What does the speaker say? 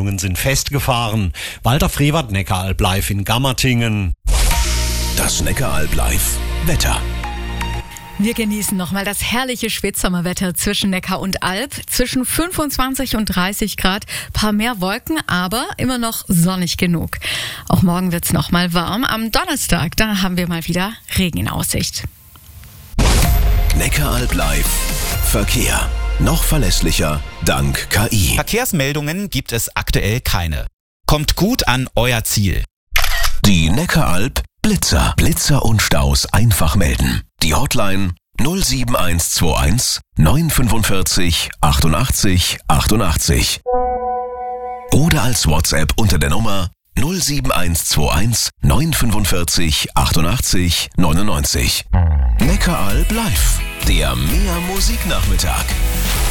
Verkehrsverbindungen sind festgefahren. Walter Frevert, Neckaralb live in Gammertingen. Das Neckaralb live Wetter. Wir genießen nochmal das herrliche Spätsommerwetter zwischen Neckar und Alb. Zwischen 25 und 30 Grad, paar mehr Wolken, aber immer noch sonnig genug. Auch morgen wird's nochmal warm. Am Donnerstag, da haben wir mal wieder Regen in Aussicht. Neckaralb live Verkehr. Noch verlässlicher dank KI. Verkehrsmeldungen gibt es aktuell keine. Kommt gut an euer Ziel. Die Neckaralb Blitzer. Blitzer und Staus einfach melden. Die Hotline 07121 945 88 88. Oder als WhatsApp unter der Nummer 07121 945 88 99. Neckaralb live. Der Mehr Musiknachmittag.